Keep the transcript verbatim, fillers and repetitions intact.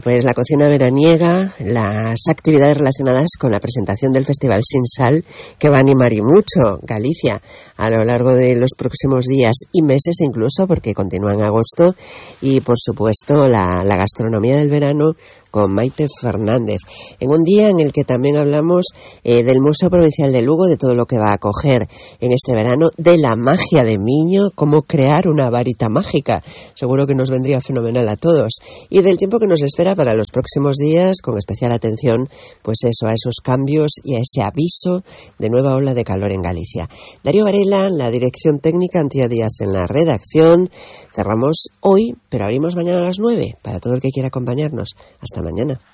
Pues la cocina veraniega, las actividades relacionadas con la presentación del Festival Sin Sal, que va a animar y mucho Galicia a lo largo de los próximos días y meses incluso, porque continúa en agosto, y por supuesto la, la gastronomía del verano con Maite Fernández, en un día en el que también hablamos eh, del Museo Provincial de Lugo, de todo lo que va a acoger en este verano, de la magia de Miño, cómo crear una varita mágica, seguro que nos vendría fenomenal a todos, y del tiempo que nos espera para los próximos días, con especial atención, pues eso, a esos cambios y a ese aviso de nueva ola de calor en Galicia. Darío Varela, la dirección técnica, Antía Díaz en la redacción. Cerramos hoy, pero abrimos mañana a las nueve, para todo el que quiera acompañarnos. Hasta mañana.